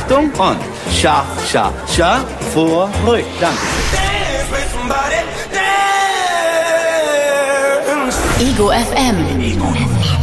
Achtung und Scha, Scha, Scha, vor, ruhig. Danke. Ego FM.